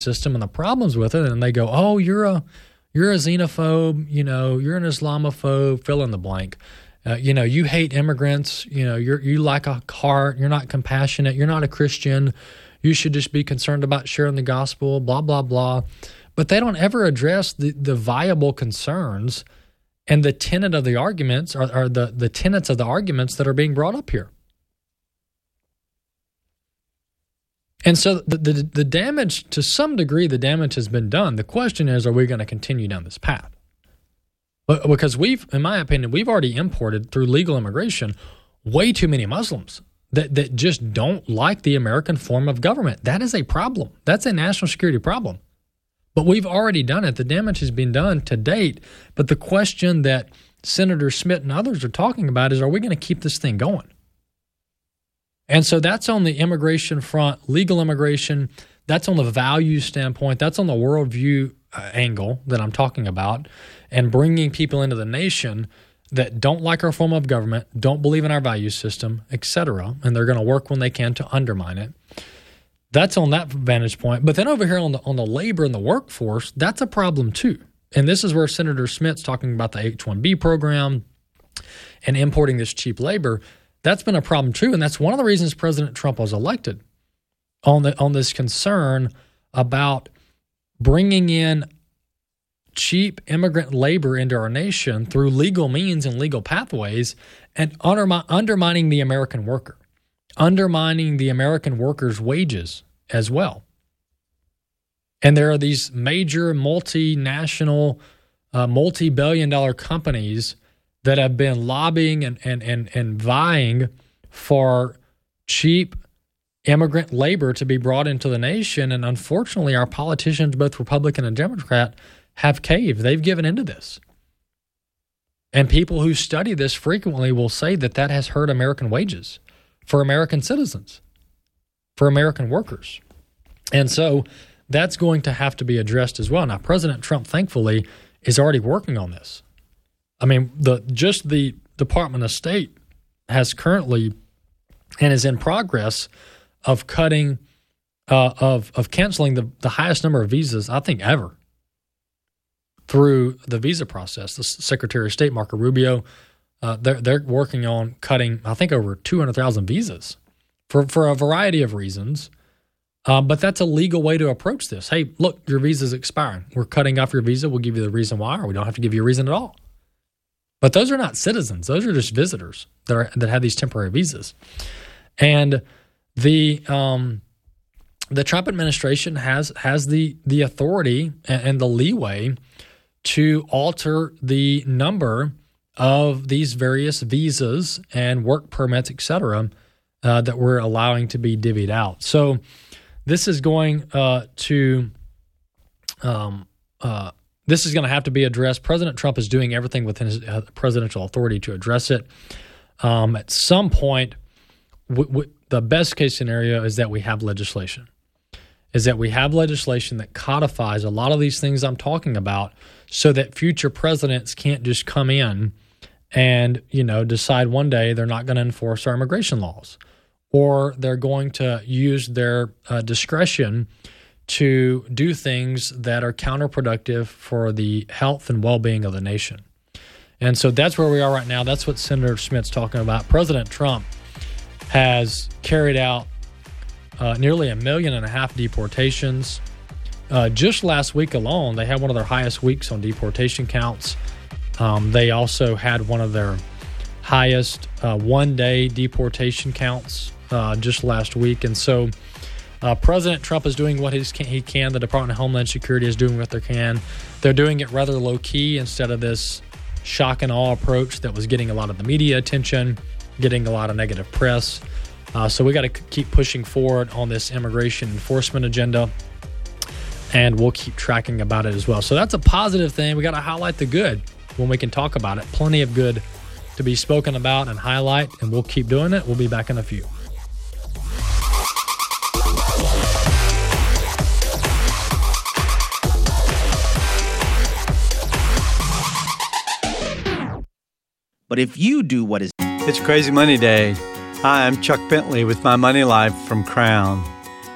system and the problems with it, and they go, "Oh, you're a xenophobe, you're an Islamophobe, fill in the blank. You hate immigrants, you lack a heart, you're not compassionate, you're not a Christian, you should just be concerned about sharing the gospel, blah, blah, blah." But they don't ever address the viable concerns and the tenet of the arguments or the tenets of the arguments that are being brought up here. And so the damage, to some degree, the damage has been done. The question is, are we going to continue down this path? Because in my opinion, we've already imported through legal immigration way too many Muslims that just don't like the American form of government. That is a problem. That's a national security problem. But we've already done it. The damage has been done to date. But the question that Senator Smith and others are talking about is, are we going to keep this thing going? And so that's on the immigration front, legal immigration. That's on the value standpoint. That's on the worldview angle that I'm talking about, and bringing people into the nation that don't like our form of government, don't believe in our value system, etc., and they're going to work when they can to undermine it. That's on that vantage point. But then over here on the labor and the workforce, that's a problem too. And this is where Senator Smith's talking about the H-1B program and importing this cheap labor. That's been a problem too, and that's one of the reasons President Trump was elected, on this concern about bringing in cheap immigrant labor into our nation through legal means and legal pathways, and undermining the American worker, undermining the American worker's wages as well. And there are these major multinational, multi-billion-dollar companies that have been lobbying and vying for cheap immigrant labor to be brought into the nation. And unfortunately, our politicians, both Republican and Democrat, have caved. They've given into this. And people who study this frequently will say that has hurt American wages for American citizens, for American workers. And so that's going to have to be addressed as well. Now, President Trump, thankfully, is already working on this. I mean, the Department of State has currently and is in progress of cutting, of canceling the highest number of visas, I think, ever through the visa process. The Secretary of State, Marco Rubio, they're working on cutting, I think, over 200,000 visas for a variety of reasons. But that's a legal way to approach this. Hey, look, your visa's expiring. We're cutting off your visa. We'll give you the reason why, or we don't have to give you a reason at all. But those are not citizens. Those are just visitors that have these temporary visas. And the Trump administration has the authority and the leeway to alter the number of these various visas and work permits, et cetera, that we're allowing to be divvied out. So this is going this is going to have to be addressed. President Trump is doing everything within his presidential authority to address it. At some point, the best case scenario is that we have legislation. Is that we have legislation that codifies a lot of these things I'm talking about, so that future presidents can't just come in and decide one day they're not going to enforce our immigration laws, or they're going to use their discretion to do things that are counterproductive for the health and well-being of the nation. And so that's where we are right now. That's what Senator Smith's talking about. President Trump has carried out nearly 1.5 million deportations. Just last week alone, they had one of their highest weeks on deportation counts. They also had one of their highest one-day deportation counts just last week. And so President Trump is doing what he can. The Department of Homeland Security is doing what they can. They're doing it rather low-key instead of this shock and awe approach that was getting a lot of the media attention, getting a lot of negative press. So we got to keep pushing forward on this immigration enforcement agenda, and we'll keep tracking about it as well. So that's a positive thing. We got to highlight the good when we can talk about it. Plenty of good to be spoken about and highlight, and we'll keep doing it. We'll be back in a few. But if you do what is... It's Crazy Money Day. Hi, I'm Chuck Bentley with My Money Life from Crown.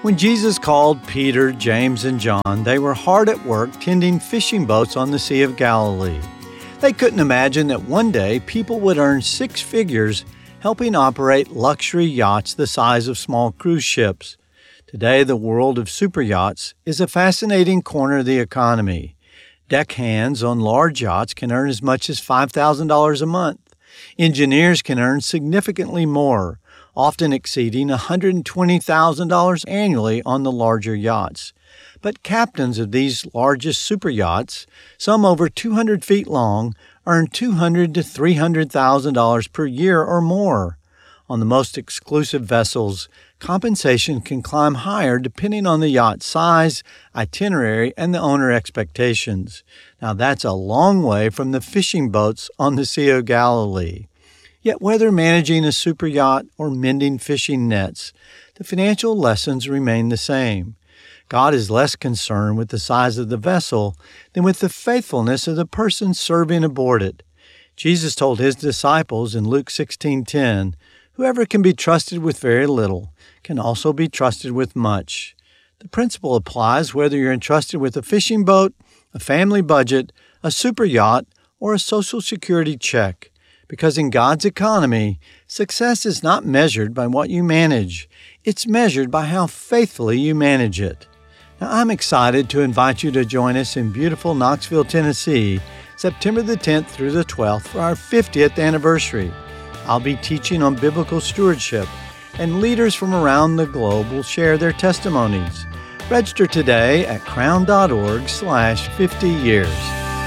When Jesus called Peter, James, and John, they were hard at work tending fishing boats on the Sea of Galilee. They couldn't imagine that one day people would earn six figures helping operate luxury yachts the size of small cruise ships. Today, the world of superyachts is a fascinating corner of the economy. Deckhands on large yachts can earn as much as $5,000 a month. Engineers can earn significantly more, often exceeding $120,000 annually on the larger yachts. But captains of these largest super yachts, some over 200 feet long, earn $200,000 to $300,000 per year or more. On the most exclusive vessels, compensation can climb higher depending on the yacht size, itinerary, and the owner expectations. Now that's a long way from the fishing boats on the Sea of Galilee. Yet whether managing a super yacht or mending fishing nets, the financial lessons remain the same. God is less concerned with the size of the vessel than with the faithfulness of the person serving aboard it. Jesus told his disciples in Luke 16:10, "Whoever can be trusted with very little can also be trusted with much." The principle applies whether you're entrusted with a fishing boat, a family budget, a super yacht, or a Social Security check. Because in God's economy, success is not measured by what you manage. It's measured by how faithfully you manage it. Now, I'm excited to invite you to join us in beautiful Knoxville, Tennessee, September the 10th through the 12th for our 50th anniversary. I'll be teaching on biblical stewardship, and leaders from around the globe will share their testimonies. Register today at crown.org/50years.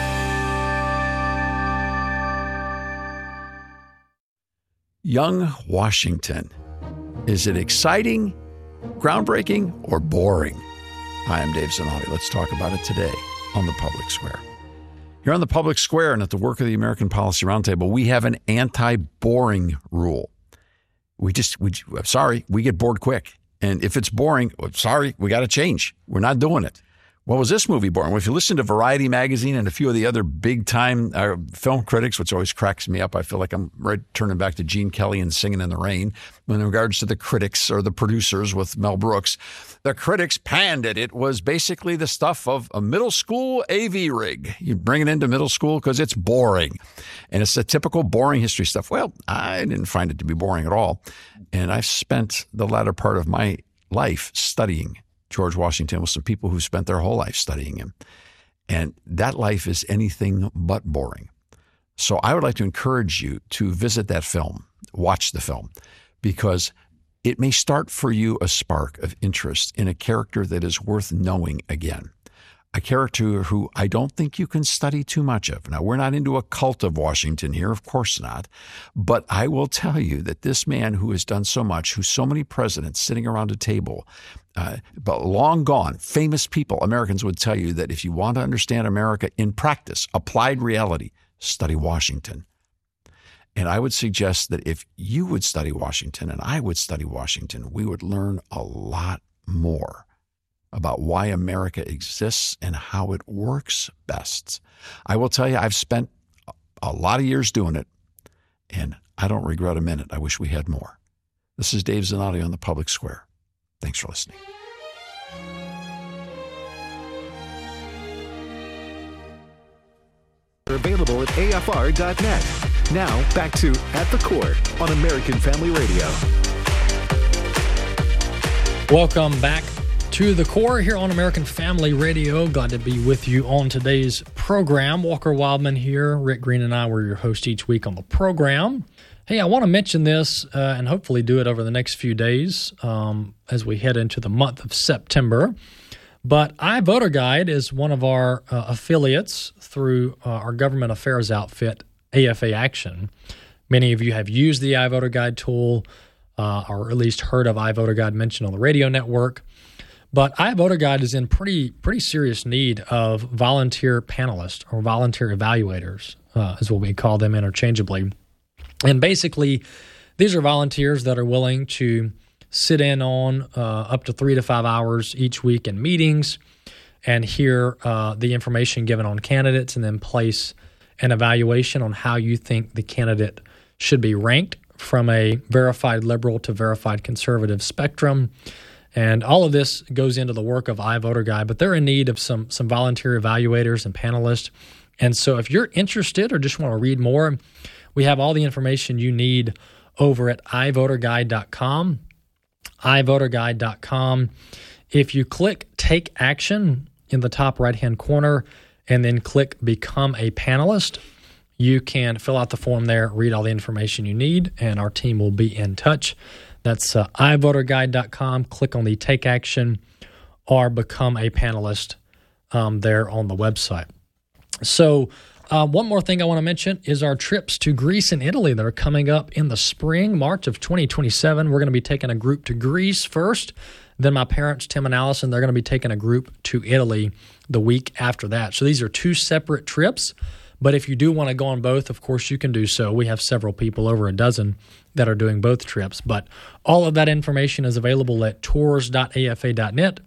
Young Washington. Is it exciting, groundbreaking, or boring? Hi, I'm Dave Zanotti. Let's talk about it today on The Public Square. Here on The Public Square and at the work of the American Policy Roundtable, we have an anti-boring rule. We get bored quick. And if it's boring, we got to change. We're not doing it. Well, was this movie boring? Well, if you listen to Variety magazine and a few of the other big-time film critics, which always cracks me up, I feel like I'm right turning back to Gene Kelly and Singing in the Rain. In regards to the critics or the producers with Mel Brooks, the critics panned it. It was basically the stuff of a middle school AV rig. You bring it into middle school because it's boring. And it's the typical boring history stuff. Well, I didn't find it to be boring at all. And I've spent the latter part of my life studying George Washington with some people who spent their whole life studying him. And that life is anything but boring. So I would like to encourage you to visit that film, watch the film, because it may start for you a spark of interest in a character that is worth knowing again. A character who I don't think you can study too much of. Now, we're not into a cult of Washington here, of course not. But I will tell you that this man who has done so much, who so many presidents sitting around a table, but long gone, famous people, Americans would tell you that if you want to understand America in practice, applied reality, study Washington. And I would suggest that if you would study Washington and I would study Washington, we would learn a lot more about why America exists and how it works best. I will tell you, I've spent a lot of years doing it, and I don't regret a minute. I wish we had more. This is Dave Zanotti on The Public Square. Thanks for listening. Available at AFR.net. Now, back to At the Core on American Family Radio. Welcome back to The Core here on American Family Radio. Glad to be with you on today's program. Walker Wildman here. Rick Green and I were your hosts each week on the program. Hey, I want to mention this and hopefully do it over the next few days as we head into the month of September. But iVoter Guide is one of our affiliates through our government affairs outfit, AFA Action. Many of you have used the iVoter Guide tool or at least heard of iVoter Guide mentioned on the radio network. But iVoter Guide is in pretty serious need of volunteer panelists or volunteer evaluators, is what we call them interchangeably. And basically, these are volunteers that are willing to sit in on up to 3 to 5 hours each week in meetings and hear the information given on candidates and then place an evaluation on how you think the candidate should be ranked from a verified liberal to verified conservative spectrum. And all of this goes into the work of iVoterGuide, but they're in need of some volunteer evaluators and panelists. And so if you're interested or just want to read more, we have all the information you need over at iVoterGuide.com. iVoterGuide.com. If you click Take Action in the top right-hand corner and then click Become a Panelist, you can fill out the form there, read all the information you need, and our team will be in touch. That's iVoterGuide.com. Click on the Take Action or Become a Panelist there on the website. So one more thing I want to mention is our trips to Greece and Italy that are coming up in the spring, March of 2027. We're going to be taking a group to Greece first. Then my parents, Tim and Allison, they're going to be taking a group to Italy the week after that. So these are two separate trips. But if you do want to go on both, of course, you can do so. We have several people, over a dozen, that are doing both trips. But all of that information is available at tours.afa.net,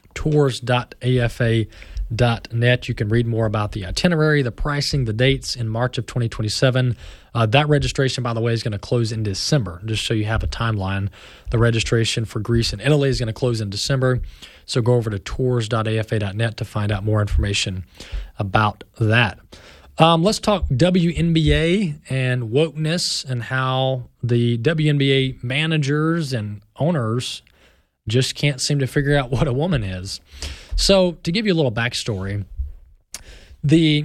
tours.afa.net. You can read more about the itinerary, the pricing, the dates in March of 2027. That registration, by the way, is going to close in December, just so you have a timeline. The registration for Greece and Italy is going to close in December. So go over to tours.afa.net to find out more information about that. Let's talk WNBA and wokeness and how the WNBA managers and owners just can't seem to figure out what a woman is. So to give you a little backstory, the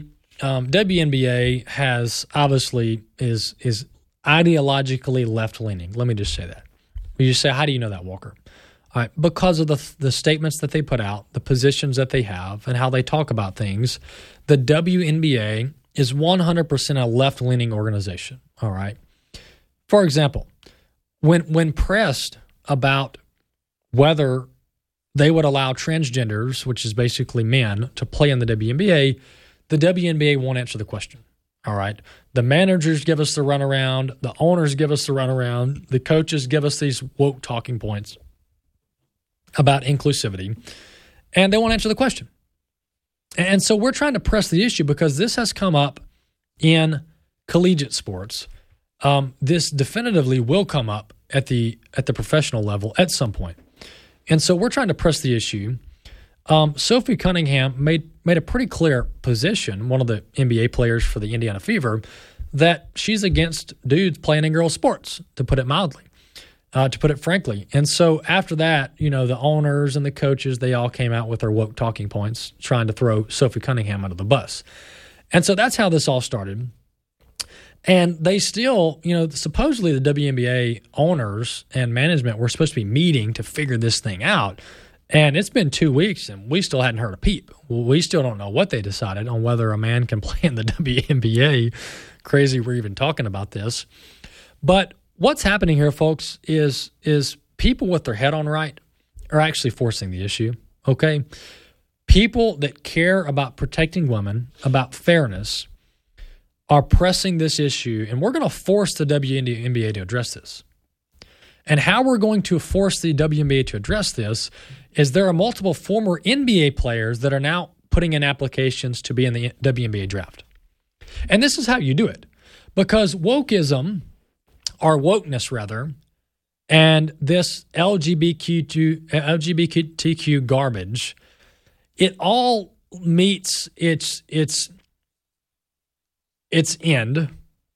WNBA has obviously is ideologically left-leaning. Let me just say that. You say, how do you know that, Walker? All right, because of the statements that they put out, the positions that they have, and how they talk about things, the WNBA is 100% a left-leaning organization, all right? For example, when pressed about whether they would allow transgenders, which is basically men, to play in the WNBA won't answer the question, all right? The managers give us the runaround, the owners give us the runaround, the coaches give us these woke talking points about inclusivity, and they won't answer the question. And so we're trying to press the issue because this has come up in collegiate sports. This definitively will come up at the professional level at some point. And so we're trying to press the issue. Sophie Cunningham made a pretty clear position, one of the NBA players for the Indiana Fever, that she's against dudes playing in girls' sports, to put it mildly. To put it frankly. And so after that, the owners and the coaches, they all came out with their woke talking points, trying to throw Sophie Cunningham under the bus. And so that's how this all started. And they still, supposedly the WNBA owners and management were supposed to be meeting to figure this thing out. And it's been 2 weeks and we still hadn't heard a peep. We still don't know what they decided on whether a man can play in the WNBA. Crazy we're even talking about this. But what's happening here, folks, is people with their head on right are actually forcing the issue, okay? People that care about protecting women, about fairness, are pressing this issue, and we're going to force the WNBA to address this. And how we're going to force the WNBA to address this is there are multiple former NBA players that are now putting in applications to be in the WNBA draft. And this is how you do it. Because wokeism, or wokeness rather, and this LGBTQ garbage, it all meets its end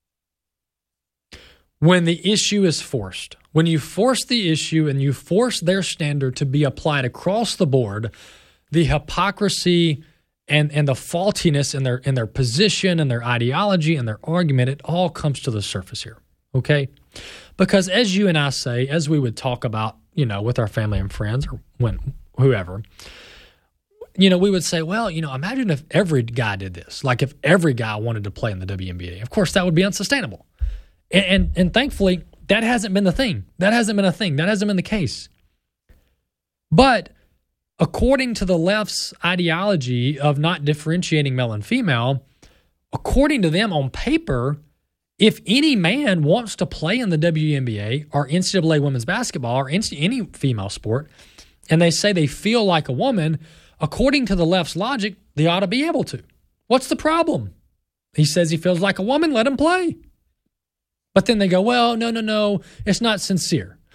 when the issue is forced. When you force the issue and you force their standard to be applied across the board, the hypocrisy and the faultiness in their position and their ideology and their argument, it all comes to the surface here, okay? Because as you and I say, as we would talk about, with our family and friends or whoever, we would say, well, imagine if every guy did this, like if every guy wanted to play in the WNBA. Of course, that would be unsustainable. And thankfully, that hasn't been the thing. That hasn't been a thing. That hasn't been the case. But according to the left's ideology of not differentiating male and female, according to them on paper, if any man wants to play in the WNBA or NCAA women's basketball or any female sport, and they say they feel like a woman, according to the left's logic, they ought to be able to. What's the problem? He says he feels like a woman, let him play. But then they go, well, no, it's not sincere.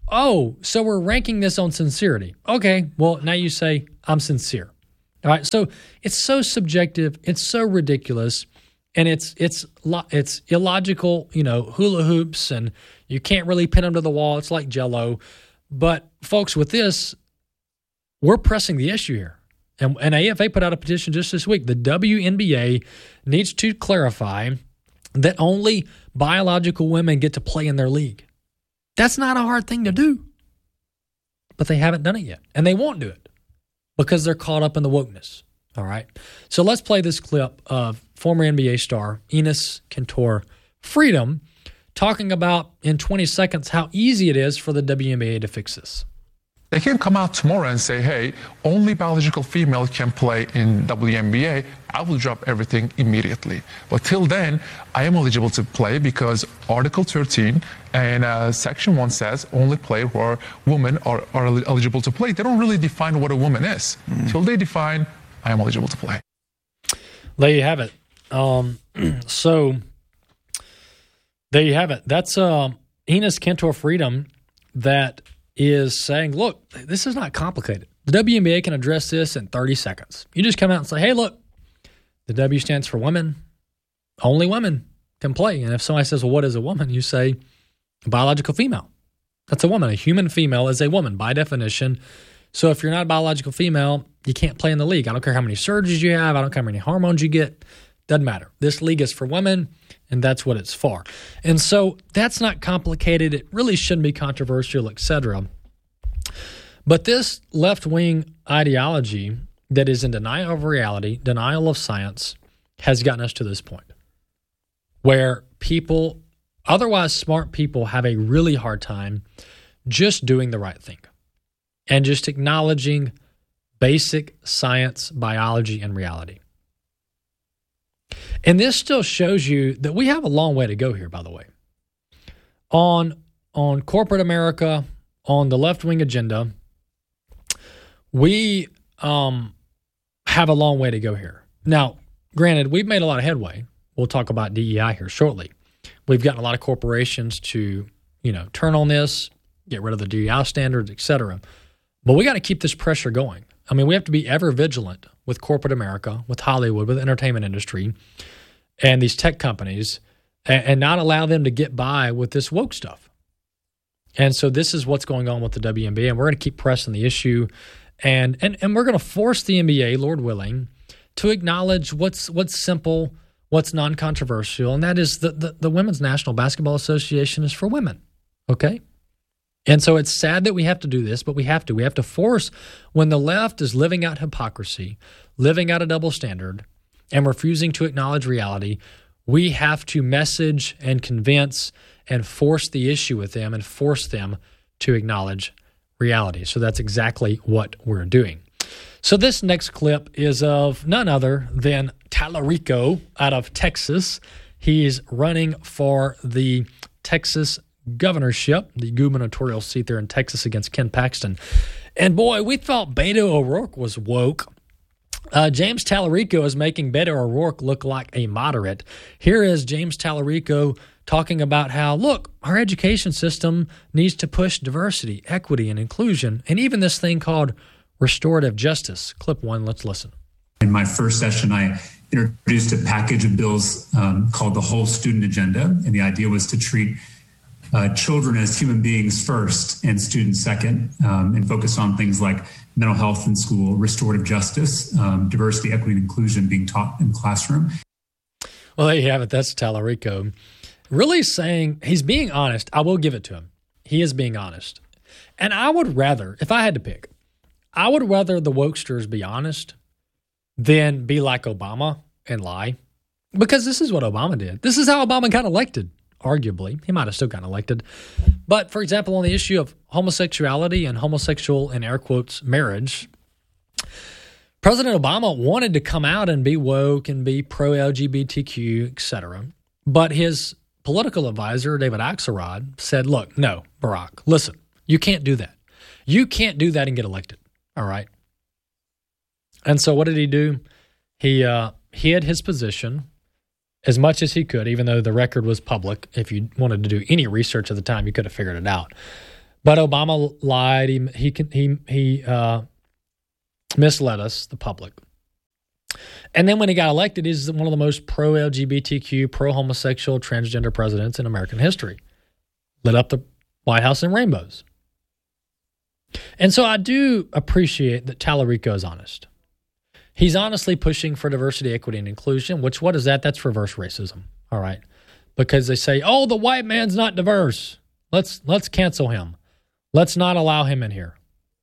oh, so we're ranking this on sincerity. Okay, well, now you say, I'm sincere. All right, so it's so subjective, it's so ridiculous, and it's illogical, hula hoops, and you can't really pin them to the wall. It's like Jell-O. But, folks, with this, we're pressing the issue here. And AFA put out a petition just this week. The WNBA needs to clarify that only biological women get to play in their league. That's not a hard thing to do. But they haven't done it yet. And they won't do it because they're caught up in the wokeness. All right? So let's play this clip of former NBA star Enes Kanter Freedom talking about in 20 seconds how easy it is for the WNBA to fix this. They can come out tomorrow and say, hey, only biological female can play in WNBA. I will drop everything immediately. But till then, I am eligible to play because Article 13 and Section 1 says only players who are women are eligible to play. They don't really define what a woman is. Till they define, I am eligible to play. There you have it. So there you have it. That's Enes Kanter Freedom that is saying, look, this is not complicated. The WNBA can address this in 30 seconds. You just come out and say, hey, look, the W stands for women. Only women can play. And if somebody says, well, what is a woman? You say, a biological female. That's a woman. A human female is a woman by definition. So if you're not a biological female, you can't play in the league. I don't care how many surgeries you have. I don't care how many hormones you get. Doesn't matter. This league is for women, and that's what it's for. And so that's not complicated. It really shouldn't be controversial, etc. But this left-wing ideology that is in denial of reality, denial of science, has gotten us to this point where people, otherwise smart people, have a really hard time just doing the right thing and just acknowledging basic science, biology, and reality. And this still shows you that we have a long way to go here, by the way. On corporate America, on the left-wing agenda, we have a long way to go here. Now, granted, we've made a lot of headway. We'll talk about DEI here shortly. We've gotten a lot of corporations to, turn on this, get rid of the DEI standards, etc. But we got to keep this pressure going. I mean, we have to be ever vigilant with corporate America, with Hollywood, with the entertainment industry, and these tech companies, and not allow them to get by with this woke stuff. And so this is what's going on with the WNBA, and we're going to keep pressing the issue, and we're going to force the NBA, Lord willing, to acknowledge what's simple, what's non-controversial, and that is the Women's National Basketball Association is for women, okay? And so it's sad that we have to do this, but we have to. We have to force, when the left is living out hypocrisy, living out a double standard, and refusing to acknowledge reality, we have to message and convince and force the issue with them and force them to acknowledge reality. So that's exactly what we're doing. So this next clip is of none other than Tallarico out of Texas. He's running for the Texas governorship, the gubernatorial seat there in Texas against Ken Paxton. And boy, we thought Beto O'Rourke was woke. James Tallarico is making Beto O'Rourke look like a moderate. Here is James Tallarico talking about how, look, our education system needs to push diversity, equity, and inclusion, and even this thing called restorative justice. Clip 1, let's listen. In my first session, I introduced a package of bills called the Whole Student Agenda, and the idea was to treat children as human beings first and students second, and focus on things like mental health in school, restorative justice, diversity, equity, and inclusion being taught in the classroom. Well, there you have it. That's Tallarico. Really saying, he's being honest. I will give it to him. He is being honest. And I would rather, if I had to pick, I would rather the wokesters be honest than be like Obama and lie. Because this is what Obama did. This is how Obama got elected. Arguably, he might have still gotten elected. But, for example, on the issue of homosexuality and homosexual, in air quotes, marriage, President Obama wanted to come out and be woke and be pro-LGBTQ, etc. But his political advisor, David Axelrod, said, look, no, Barack, listen, you can't do that. You can't do that and get elected, all right? And so what did he do? He hid his position as much as he could, even though the record was public. If you wanted to do any research at the time, you could have figured it out. But Obama lied. He misled us, the public. And then when he got elected, he's one of the most pro-LGBTQ, pro-homosexual, transgender presidents in American history. Lit up the White House in rainbows. And so I do appreciate that Tallarico is honest. He's honestly pushing for diversity, equity, and inclusion, which, what is that? That's reverse racism, all right? Because they say, oh, the white man's not diverse. Let's cancel him. Let's not allow him in here.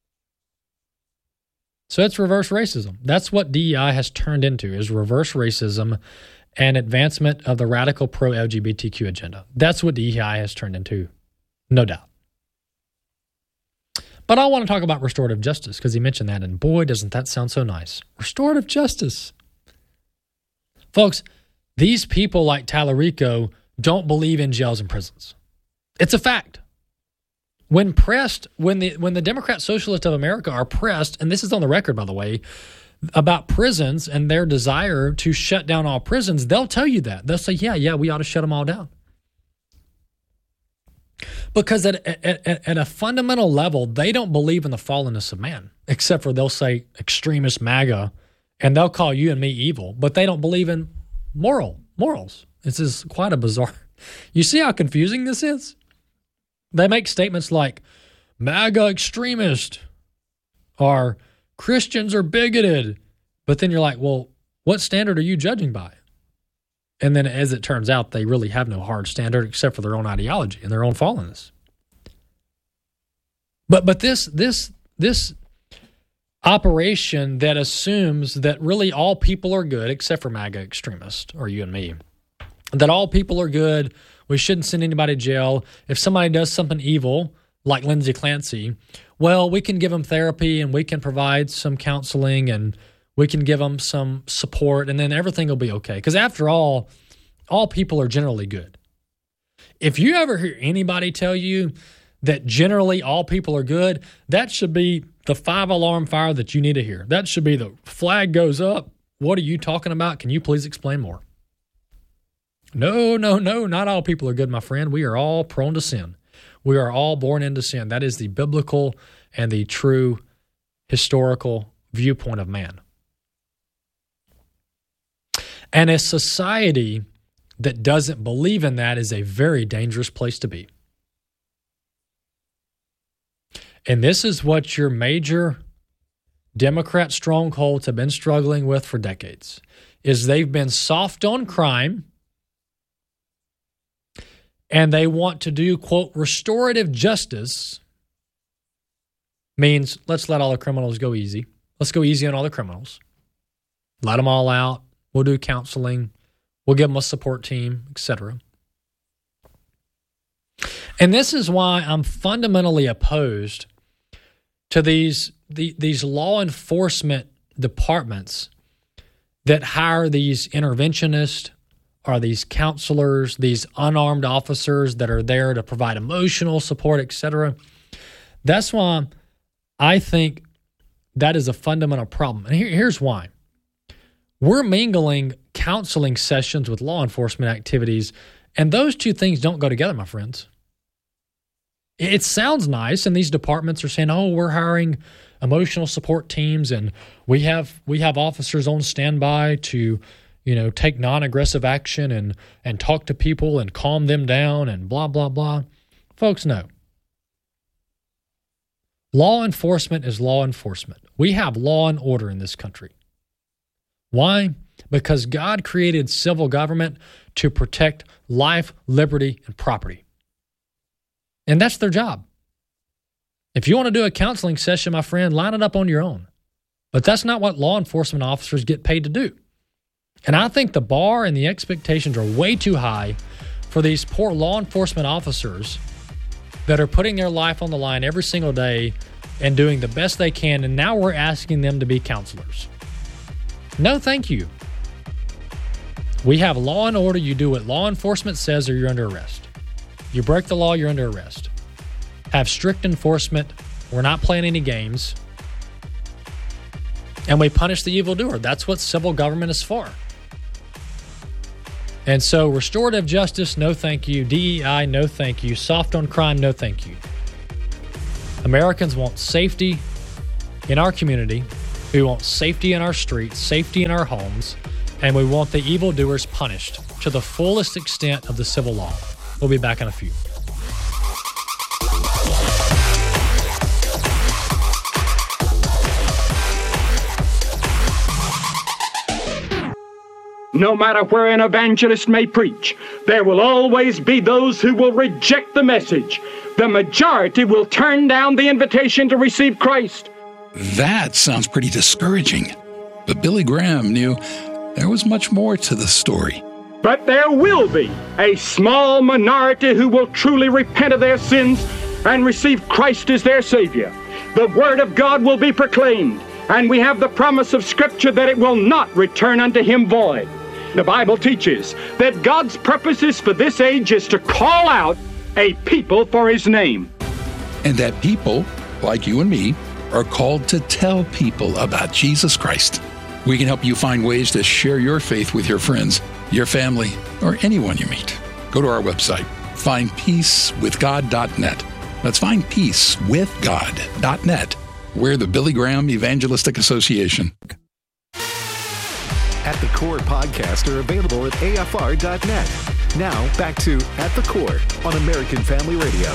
So it's reverse racism. That's what DEI has turned into, is reverse racism and advancement of the radical pro-LGBTQ agenda. That's what DEI has turned into, no doubt. But I want to talk about restorative justice because he mentioned that, and boy, doesn't that sound so nice. Restorative justice. Folks, these people like Tallarico don't believe in jails and prisons. It's a fact. When pressed, when the Democrat Socialists of America are pressed, and this is on the record, by the way, about prisons and their desire to shut down all prisons, they'll tell you that. They'll say, yeah, we ought to shut them all down. Because at a fundamental level, they don't believe in the fallenness of man, except for they'll say extremist MAGA, and they'll call you and me evil, but they don't believe in morals. This is quite a bizarre. You see how confusing this is? They make statements like MAGA extremist or Christians are bigoted. But then you're like, well, what standard are you judging by? And then as it turns out, they really have no hard standard except for their own ideology and their own fallenness. But this operation that assumes that really all people are good except for MAGA extremists or you and me, that all people are good, we shouldn't send anybody to jail. If somebody does something evil, like Lindsay Clancy, well, we can give them therapy and we can provide some counseling and we can give them some support and then everything will be okay. Because after all people are generally good. If you ever hear anybody tell you that generally all people are good, that should be the 5-alarm fire that you need to hear. That should be the flag goes up. What are you talking about? Can you please explain more? No, not all people are good, my friend. We are all prone to sin. We are all born into sin. That is the biblical and the true historical viewpoint of man. And a society that doesn't believe in that is a very dangerous place to be. And this is what your major Democrat strongholds have been struggling with for decades, is they've been soft on crime. And they want to do, quote, restorative justice, means let's let all the criminals go easy. Let's go easy on all the criminals. Let them all out. We'll do counseling. We'll give them a support team, etc. And this is why I'm fundamentally opposed to these law enforcement departments that hire these interventionists, are these counselors, these unarmed officers that are there to provide emotional support, etc. That's why I think that is a fundamental problem. And here's why. We're mingling counseling sessions with law enforcement activities, and those two things don't go together, my friends. It sounds nice, and these departments are saying, oh, we're hiring emotional support teams, and we have officers on standby to take non-aggressive action and talk to people and calm them down and blah, blah, blah. Folks, no. Law enforcement is law enforcement. We have law and order in this country. Why? Because God created civil government to protect life, liberty, and property. And that's their job. If you want to do a counseling session, my friend, line it up on your own. But that's not what law enforcement officers get paid to do. And I think the bar and the expectations are way too high for these poor law enforcement officers that are putting their life on the line every single day and doing the best they can, and now we're asking them to be counselors. No, thank you. We have law and order. You do what law enforcement says or you're under arrest. You break the law, you're under arrest. Have strict enforcement. We're not playing any games. And we punish the evildoer. That's what civil government is for. And so restorative justice, no thank you. DEI, no thank you. Soft on crime, no thank you. Americans want safety in our community. We want safety in our streets, safety in our homes, and we want the evildoers punished to the fullest extent of the civil law. We'll be back in a few. No matter where an evangelist may preach, there will always be those who will reject the message. The majority will turn down the invitation to receive Christ. That sounds pretty discouraging. But Billy Graham knew there was much more to the story. But there will be a small minority who will truly repent of their sins and receive Christ as their Savior. The Word of God will be proclaimed, and we have the promise of Scripture that it will not return unto Him void. The Bible teaches that God's purposes for this age is to call out a people for His name. And that people, like you and me, are called to tell people about Jesus Christ. We can help you find ways to share your faith with your friends, your family, or anyone you meet. Go to our website, findpeacewithgod.net. That's findpeacewithgod.net. We're the Billy Graham Evangelistic Association. At the Core podcasts are available at AFR.net. Now, back to At the Core on American Family Radio.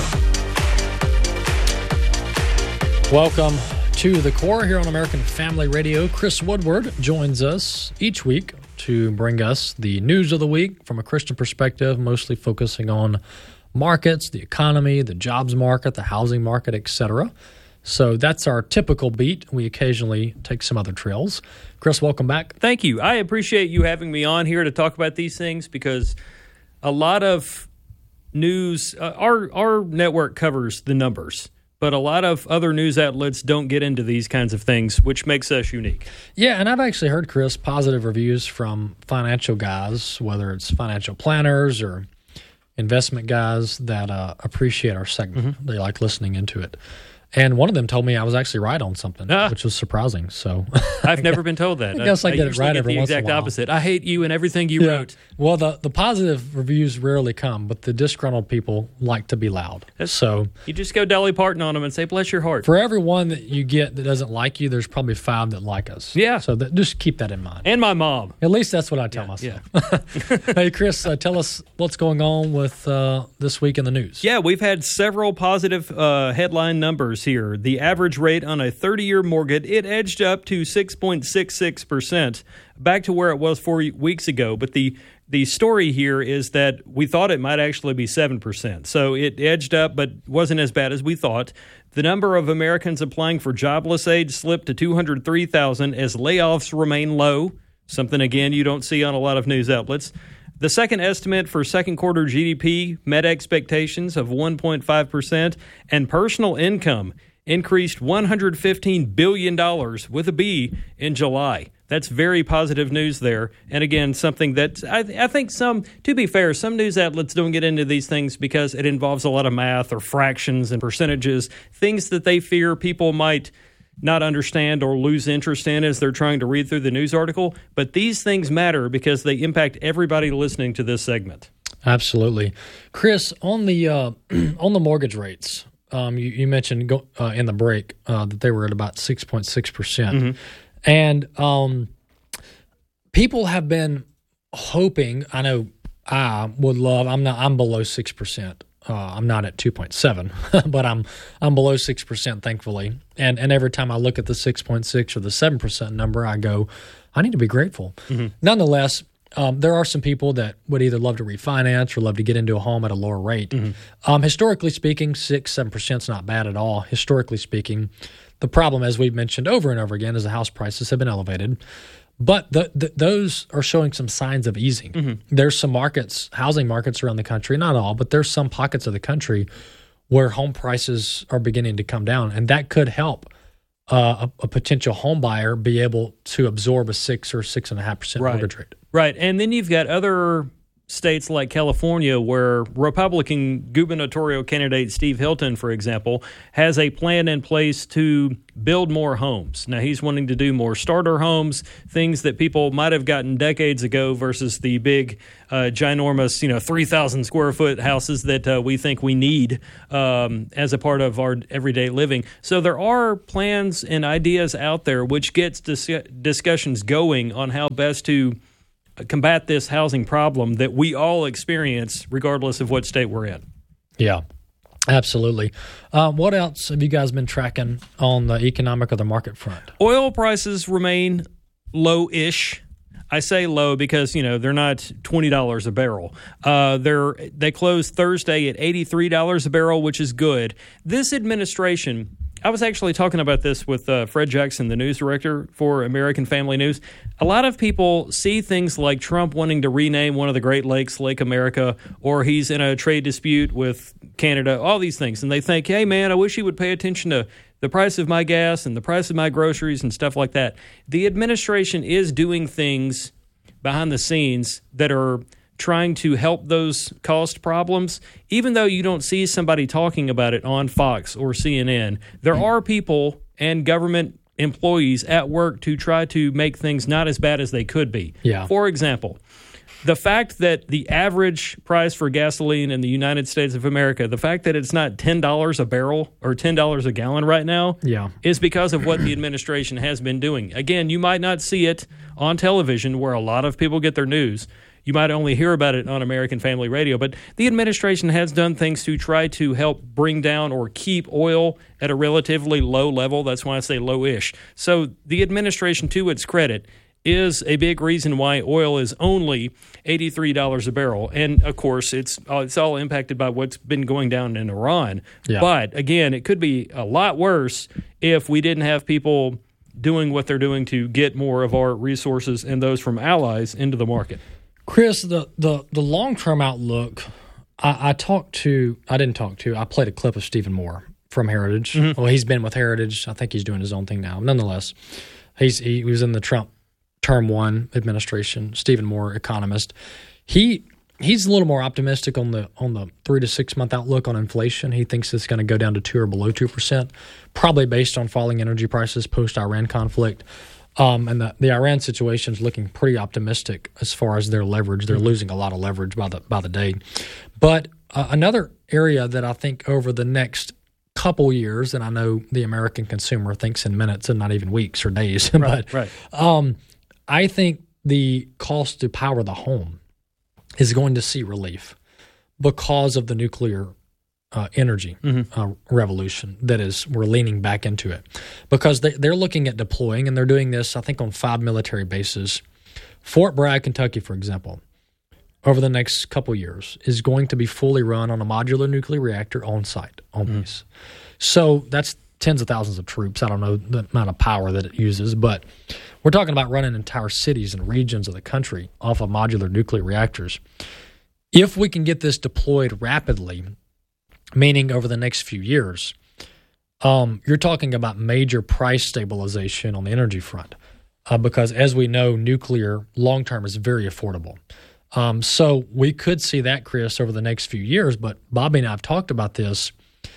Welcome to The Core here on American Family Radio. Chris Woodward joins us each week to bring us the news of the week from a Christian perspective, mostly focusing on markets, the economy, the jobs market, the housing market, etc. So that's our typical beat. We occasionally take some other trails. Chris, welcome back. Thank you. I appreciate you having me on here to talk about these things because a lot of news, our network covers the numbers, but a lot of other news outlets don't get into these kinds of things, which makes us unique. Yeah, and I've actually heard, Chris, positive reviews from financial guys, whether it's financial planners or investment guys that appreciate our segment. Mm-hmm. They like listening into it. And one of them told me I was actually right on something, which was surprising. So I've never been told that. I guess I get it right every once in a while. The exact opposite. I hate you and everything you wrote. Well, the positive reviews rarely come, but the disgruntled people like to be loud. So you just go Dolly Parton on them and say, bless your heart. For every one that you get that doesn't like you, there's probably 5 that like us. Yeah. So just keep that in mind. And my mom. At least that's what I tell myself. Yeah. Hey, Chris, tell us what's going on with this week in the news. Yeah, we've had several positive headline numbers here. The average rate on a 30-year mortgage, it edged up to 6.66%, back to where it was 4 weeks ago. But the story here is that we thought it might actually be 7%. So it edged up, but wasn't as bad as we thought. The number of Americans applying for jobless aid slipped to 203,000 as layoffs remain low, something, again, you don't see on a lot of news outlets. The second estimate for second quarter GDP met expectations of 1.5%, and personal income increased $115 billion with a B in July. That's very positive news there. And again, something that I think to be fair, some news outlets don't get into these things because it involves a lot of math or fractions and percentages, things that they fear people might not understand or lose interest in as they're trying to read through the news article. But these things matter because they impact everybody listening to this segment. Absolutely. Chris, on the mortgage rates, you mentioned in the break that they were at about 6.6%. Mm-hmm. And people have been hoping, I know I would love, I'm below 6%. I'm not at 2.7, but I'm below 6%, thankfully. And every time I look at the 6.6 or the 7% number, I go, I need to be grateful. Mm-hmm. Nonetheless, there are some people that would either love to refinance or love to get into a home at a lower rate. Mm-hmm. Historically speaking, 6-7% is not bad at all. Historically speaking, the problem, as we've mentioned over and over again, is the house prices have been elevated. But those are showing some signs of easing. Mm-hmm. There's some markets, housing markets around the country, not all, but there's some pockets of the country where home prices are beginning to come down, and that could help a potential home buyer be able to absorb a 6 or 6.5% mortgage rate. Right, and then you've got other states like California, where Republican gubernatorial candidate Steve Hilton, for example, has a plan in place to build more homes. Now, he's wanting to do more starter homes, things that people might have gotten decades ago versus the big, ginormous, 3,000 square foot houses that we think we need as a part of our everyday living. So there are plans and ideas out there which gets discussions going on how best to combat this housing problem that we all experience regardless of what state we're in. Yeah, absolutely. What else have you guys been tracking on the economic or the market front? Oil prices remain low-ish. I say low because, they're not $20 a barrel. They closed Thursday at $83 a barrel, which is good. This administration, I was actually talking about this with Fred Jackson, the news director for American Family News. A lot of people see things like Trump wanting to rename one of the Great Lakes, Lake America, or he's in a trade dispute with Canada, all these things. And they think, hey, man, I wish he would pay attention to the price of my gas and the price of my groceries and stuff like that. The administration is doing things behind the scenes that are trying to help those cost problems, even though you don't see somebody talking about it on Fox or CNN. There are people and government employees at work to try to make things not as bad as they could be. Yeah. For example, the fact that the average price for gasoline in the United States of America, the fact that it's not $10 a barrel or $10 a gallon right now is because of what the administration has been doing. Again, you might not see it on television where a lot of people get their news. You might only hear about it on American Family Radio, but the administration has done things to try to help bring down or keep oil at a relatively low level. That's why I say low-ish. So the administration, to its credit, is a big reason why oil is only $83 a barrel. And, of course, it's all impacted by what's been going down in Iran. Yeah. But, again, it could be a lot worse if we didn't have people doing what they're doing to get more of our resources and those from allies into the market. Chris, the long-term outlook, I played a clip of Stephen Moore from Heritage. Mm-hmm. Well, he's been with Heritage. I think he's doing his own thing now. Nonetheless, he was in the Trump Term 1 administration. Stephen Moore, economist. He's a little more optimistic on the 3 to 6 month outlook on inflation. He thinks it's going to go down to 2 or below 2%, probably based on falling energy prices post-Iran conflict. And the Iran situation is looking pretty optimistic as far as their leverage. They're losing a lot of leverage by the day. But another area that I think over the next couple years, and I know the American consumer thinks in minutes and not even weeks or days, but I think the cost to power the home is going to see relief because of the nuclear energy revolution we're leaning back into it, because they're looking at deploying, and they're doing this, I think, on 5 military bases. Fort Bragg, Kentucky, for example, over the next couple years is going to be fully run on a modular nuclear reactor on site, on base. So that's tens of thousands of troops. I don't know the amount of power that it uses, but we're talking about running entire cities and regions of the country off of modular nuclear reactors. If we can get this deployed rapidly, meaning over the next few years, you're talking about major price stabilization on the energy front, because as we know, nuclear long-term is very affordable. So we could see that, Chris, over the next few years, but Bobby and I have talked about this.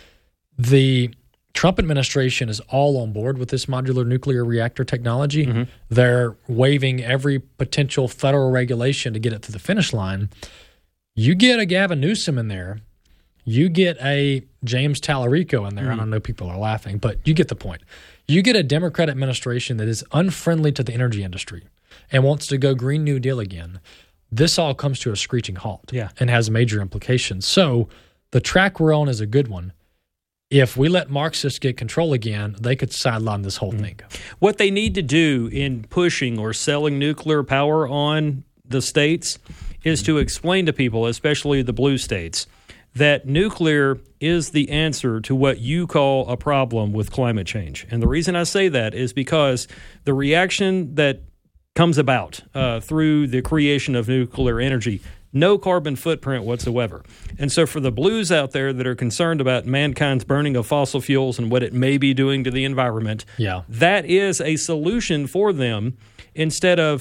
The Trump administration is all on board with this modular nuclear reactor technology. Mm-hmm. They're waiving every potential federal regulation to get it to the finish line. You get a Gavin Newsom in there, you get a James Tallarico in there. Mm-hmm. I don't know, people are laughing, but you get the point. You get a Democrat administration that is unfriendly to the energy industry and wants to go Green New Deal again. This all comes to a screeching halt and has major implications. So the track we're on is a good one. If we let Marxists get control again, they could sideline this whole thing. What they need to do in pushing or selling nuclear power on the states is to explain to people, especially the blue states, that nuclear is the answer to what you call a problem with climate change. And the reason I say that is because the reaction that comes about through the creation of nuclear energy, no carbon footprint whatsoever. And so for the blues out there that are concerned about mankind's burning of fossil fuels and what it may be doing to the environment, that is a solution for them instead of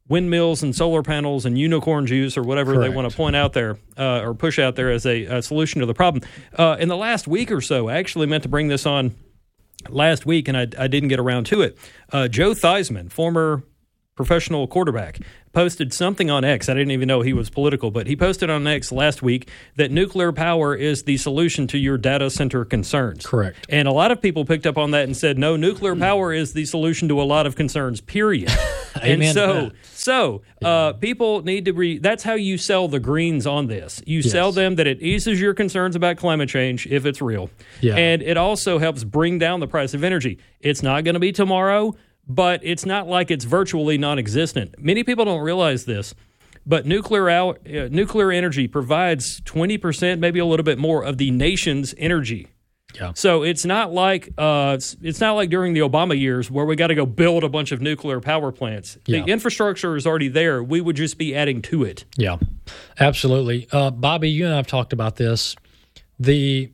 windmills and solar panels and unicorn juice or whatever they want to point out there or push out there as a solution to the problem. In the last week or so, I actually meant to bring this on last week, and I didn't get around to it. Joe Theismann, former professional quarterback, posted something on X. I didn't even know he was political, but he posted on X last week that nuclear power is the solution to your data center concerns. Correct. And a lot of people picked up on that and said, no, nuclear power is the solution to a lot of concerns, period. Amen. And people need to that's how you sell the Greens on this. You sell them that it eases your concerns about climate change if it's real. Yeah. And it also helps bring down the price of energy. It's not going to be tomorrow, but it's not like it's virtually non-existent. Many people don't realize this, but nuclear energy provides 20%, maybe a little bit more, of the nation's energy. Yeah. So it's not like during the Obama years where we got to go build a bunch of nuclear power plants. Yeah. The infrastructure is already there. We would just be adding to it. Yeah, absolutely. Bobby, you and I have talked about this. The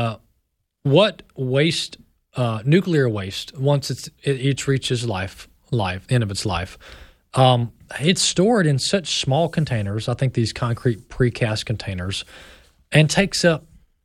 what waste. Nuclear waste, once it reaches end of its life, it's stored in such small containers. I think these concrete precast containers, and takes up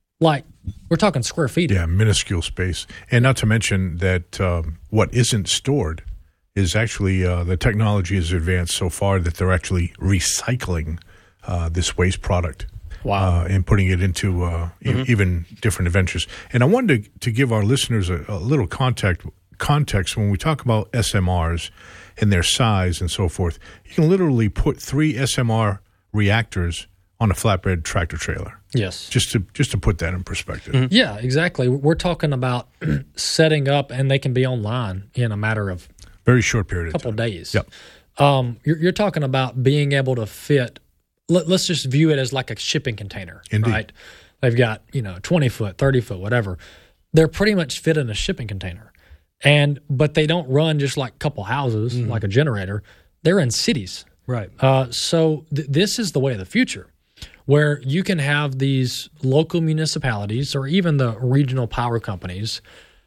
we're talking square feet. Yeah, minuscule space, and not to mention that what isn't stored is actually the technology has advanced so far that they're actually recycling this waste product. Wow. And putting it into even different adventures. And I wanted to give our listeners a little context when we talk about SMRs and their size and so forth. You can literally put 3 SMR reactors on a flatbed tractor trailer. Yes. Just to put that in perspective. Yeah, exactly. We're talking about setting up, and they can be online in a matter of very short period of couple time. days. Yep. You're talking about being able to fit. Let's just view it as like a shipping container. Indeed. Right? They've got 20 foot, 30 foot, whatever. They're pretty much fit in a shipping container, but they don't run just like a couple houses, like a generator. They're in cities. Right. So this is the way of the future, where you can have these local municipalities or even the regional power companies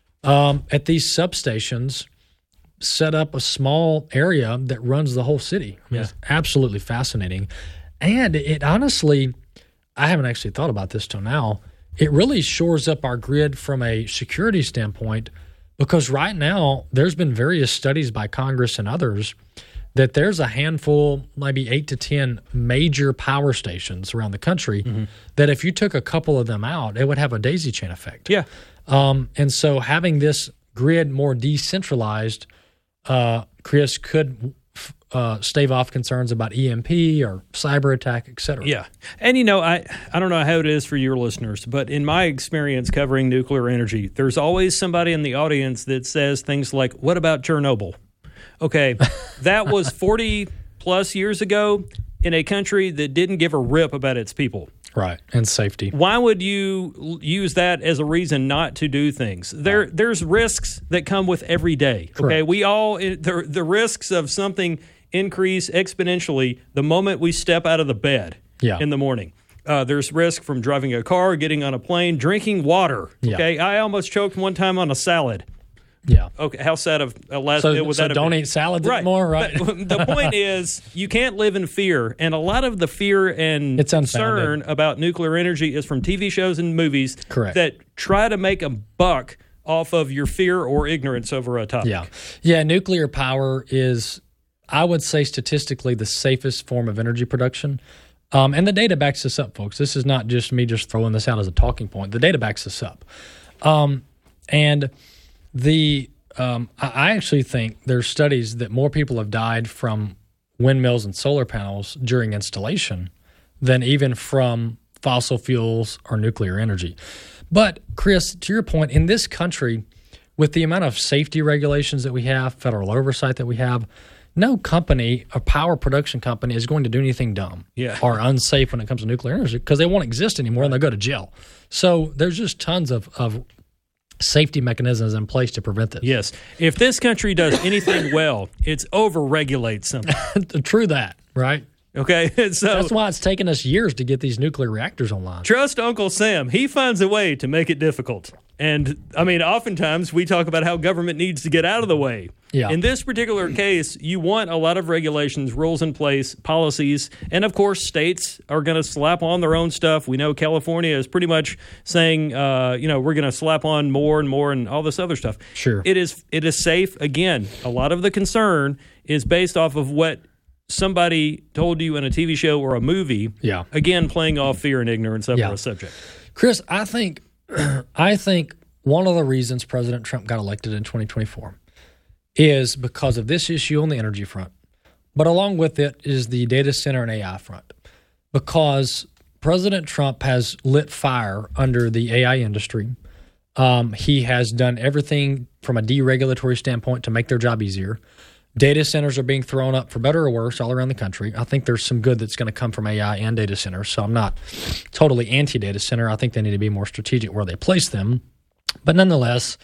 at these substations set up a small area that runs the whole city. I mean, It's absolutely fascinating. And it honestly, I haven't actually thought about this till now, it really shores up our grid from a security standpoint, because right now there's been various studies by Congress and others that there's a handful, maybe 8 to 10 major power stations around the country that if you took a couple of them out, it would have a daisy chain effect. Yeah. And so having this grid more decentralized, Chris, could stave off concerns about EMP or cyber attack, et cetera. Yeah. And, I don't know how it is for your listeners, but in my experience covering nuclear energy, there's always somebody in the audience that says things like, what about Chernobyl? Okay, that was 40 plus years ago in a country that didn't give a rip about its people. Right, and safety. Why would you use that as a reason not to do things? There's risks that come with every day. Okay, Correct. The risks of something increase exponentially the moment we step out of the bed in the morning. There's risk from driving a car, getting on a plane, drinking water. Okay, I almost choked one time on a salad. Yeah. Okay. How sad of a last so, meal would that have don't been? eat salads anymore, right? The point is, you can't live in fear, and a lot of the fear and it's concern about nuclear energy is from TV shows and movies that try to make a buck off of your fear or ignorance over a topic. Yeah. Nuclear power is, I would say, statistically the safest form of energy production. And the data backs this up, folks. This is not just me just throwing this out as a talking point. The data backs this up. And I actually think there's studies that more people have died from windmills and solar panels during installation than even from fossil fuels or nuclear energy. But, Chris, to your point, in this country, with the amount of safety regulations that we have, federal oversight that we have, no company, a power production company, is going to do anything dumb or unsafe when it comes to nuclear energy, because they won't exist anymore and they'll go to jail. So there's just tons of safety mechanisms in place to prevent this. Yes. If this country does anything well, it's over-regulate something. True that, right? Okay, so that's why it's taken us years to get these nuclear reactors online. Trust Uncle Sam. He finds a way to make it difficult. And, I mean, oftentimes we talk about how government needs to get out of the way. Yeah. In this particular case, you want a lot of regulations, rules in place, policies, and, of course, states are going to slap on their own stuff. We know California is pretty much saying, we're going to slap on more and more and all this other stuff. Sure. It is safe. Again, a lot of the concern is based off of what somebody told you in a TV show or a movie. Yeah. Again, playing off fear and ignorance over Yeah. a subject. Chris, I think one of the reasons President Trump got elected in 2024 is because of this issue on the energy front. But along with it is the data center and AI front. Because President Trump has lit fire under the AI industry. He has done everything from a deregulatory standpoint to make their job easier. Data centers are being thrown up for better or worse all around the country. I think there's some good that's going to come from AI and data centers, so I'm not totally anti-data center. I think they need to be more strategic where they place them. But nonetheless,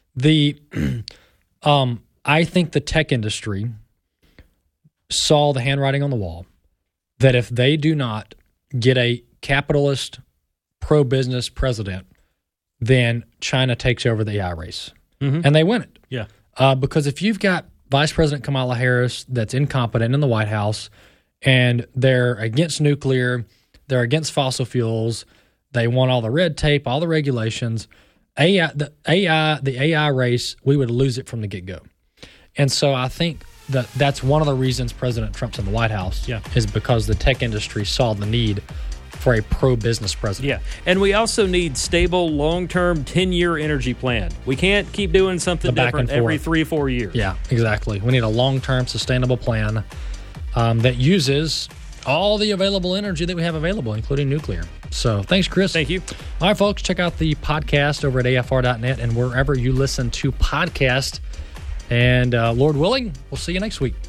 I think the tech industry saw the handwriting on the wall that if they do not get a capitalist, pro-business president, then China takes over the AI race. Mm-hmm. And they win it. Yeah. Because if you've got Vice President Kamala Harris that's incompetent in the White House, and they're against nuclear, they're against fossil fuels, they want all the red tape, all the regulations, the AI race, we would lose it from the get-go. And so I think that's one of the reasons President Trump's in the White House is because the tech industry saw the need for a pro-business president. Yeah, and we also need stable, long-term, 10-year energy plan. We can't keep doing something different every 3-4 years. Yeah, exactly. We need a long-term, sustainable plan that uses all the available energy that we have available, including nuclear. So thanks, Chris. Thank you. All right, folks, check out the podcast over at afr.net and wherever you listen to podcasts. And Lord willing, we'll see you next week.